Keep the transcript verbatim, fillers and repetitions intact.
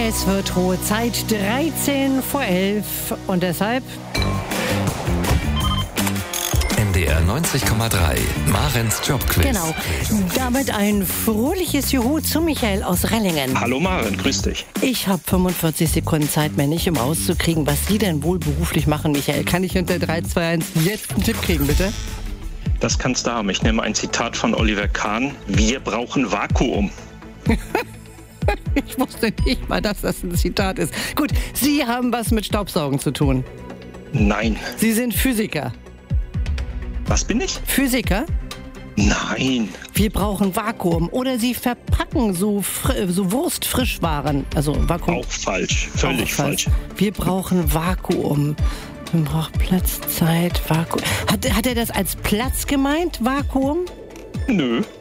Es wird hohe Zeit, dreizehn vor elf. Und deshalb... M D R neunzig Komma drei, Marens Jobquiz. Genau. Damit ein fröhliches Juhu zu Michael aus Rellingen. Hallo Maren, grüß dich. Ich habe fünfundvierzig Sekunden Zeit mehr nicht, um rauszukriegen, was Sie denn wohl beruflich machen, Michael. Kann ich unter drei, zwei, eins jetzt einen Tipp kriegen, bitte? Das kannst du haben. Ich nehme ein Zitat von Oliver Kahn. Wir brauchen Vakuum. Ich wusste nicht mal, dass das ein Zitat ist. Gut, Sie haben was mit Staubsaugen zu tun. Nein. Sie sind Physiker. Was bin ich? Physiker? Nein. Wir brauchen Vakuum. Oder Sie verpacken so, Fr- so Wurstfrischwaren. Also Vakuum. Auch falsch. Völlig Auch falsch. Wir brauchen Vakuum. Man braucht Platz, Zeit, Vakuum. Hat, hat er das als Platz gemeint, Vakuum? Nö.